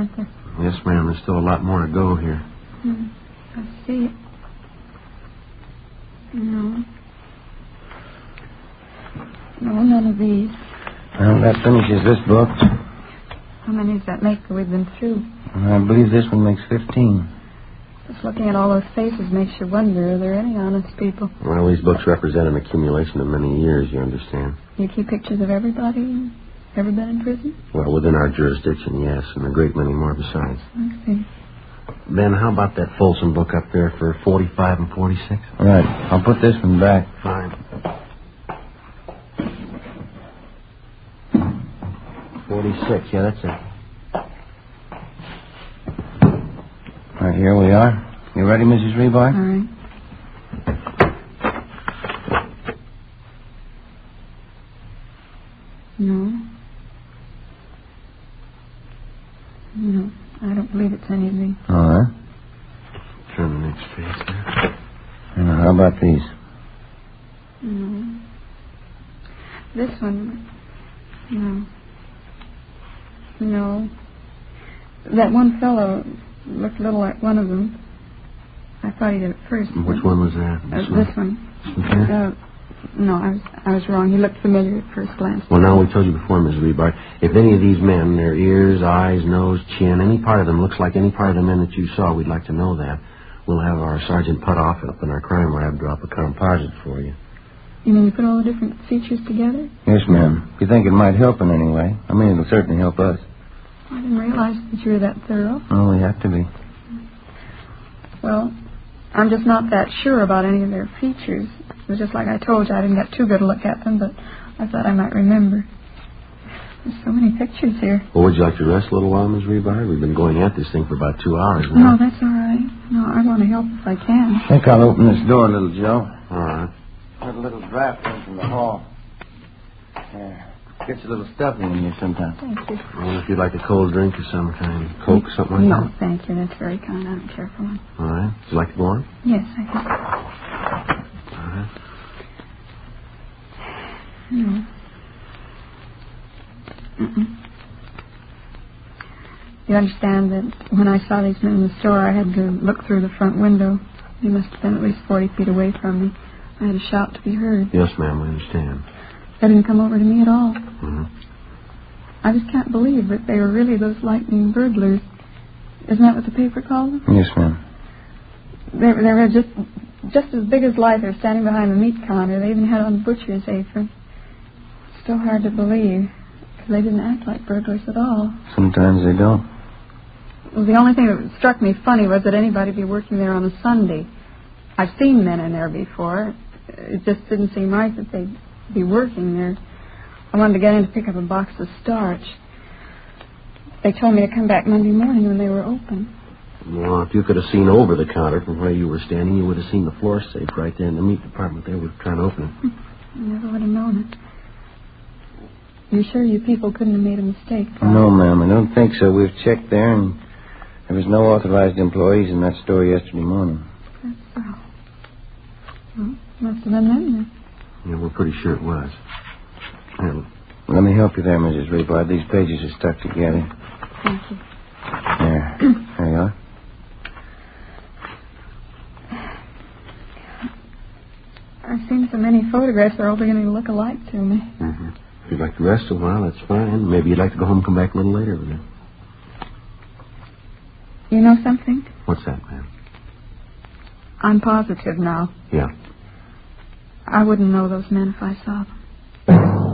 aren't there? Yes, ma'am. There's still a lot more to go here. I see it. No. No, none of these. Well, that finishes this book. How many does that make that we've been through? I believe this one makes 15. Just looking at all those faces makes you wonder, are there any honest people? Well, these books represent an accumulation of many years, you understand. You keep pictures of everybody ever been in prison? Well, within our jurisdiction, yes, and a great many more besides. I see. Ben, how about that Folsom book up there for 45 and 46? All right. I'll put this one back. Fine. 46, yeah, that's it. All right, here we are. You ready, Mrs. Rebar? All right. No. No, I don't believe it's any of these. All right. Turn the next page there. Now, how about these? No. This one, no. No. That one fellow looked a little like one of them. I thought he did at first. Which one was that? This one. Okay. No, I was wrong. He looked familiar at first glance. Well, now, we told you before, Ms. Rebar, if any of these men, their ears, eyes, nose, chin, any part of them looks like any part of the men that you saw, we'd like to know that. We'll have our Sergeant Putoff up in our crime lab drop a composite for you. You mean you put all the different features together? Yes, ma'am. If you think it might help in any way, I mean, it'll certainly help us. I didn't realize that you were that thorough. Oh, we have to be. Well, I'm just not that sure about any of their features. It was just like I told you, I didn't get too good a look at them, but I thought I might remember. There's so many pictures here. Well, would you like to rest a little while, Ms. Rebar? We've been going at this thing for about 2 hours now. No, that's all right. No, I want to help if I can. I think I'll open this door, little Joe. All right. Put a little draft in from the hall. Yeah. Gets a little stuffy in here sometimes. Thank you. Well, if you'd like a cold drink of some kind, Coke, something like No, that. thank you. That's very kind. I don't care for one. All right. Would you like to go on? Yes, I can. All right. No. You understand that when I saw these men in the store, I had to look through the front window. They must have been at least 40 feet away from me. I had to shout to be heard. Yes, ma'am, I understand. They didn't come over to me at all. Mm-hmm. I just can't believe that they were really those lightning burglars. Isn't that what the paper called them? Yes, ma'am. They were just as big as life. They're standing behind the meat counter. They even had on a butcher's apron. Still hard to believe, because they didn't act like burglars at all. Sometimes they don't. Well, the only thing that struck me funny was that anybody be working there on a Sunday. I've seen men in there before. It just didn't seem right that they'd be working there. I wanted to get in to pick up a box of starch. They told me to come back Monday morning when they were open. Well, if you could have seen over the counter from where you were standing, you would have seen the floor safe right there in the meat department. They were trying to open it. I never would have known it. You sure you people couldn't have made a mistake? No, ma'am, I don't think so. We've checked there, and there was no authorized employees in that store yesterday morning. That's so. Well, must have been them then. Yeah, we're pretty sure it was. Here, Let me help you there, Mrs. Rebar. These pages are stuck together. Thank you. There. There you are. I've seen so many photographs, they're all beginning to look alike to me. mm-hmm. If you'd like to rest a while, that's fine. Maybe you'd like to go home and come back a little later with it. You know something? What's that, ma'am? I'm positive now. Yeah. I wouldn't know those men if I saw them.